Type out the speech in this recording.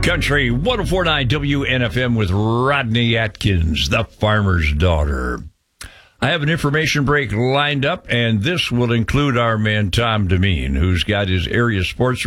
Country 104.9 WNFM with Rodney Atkins, the farmer's daughter. I have an information break lined up, and this will include our man Tom Demeen, who's got his area sports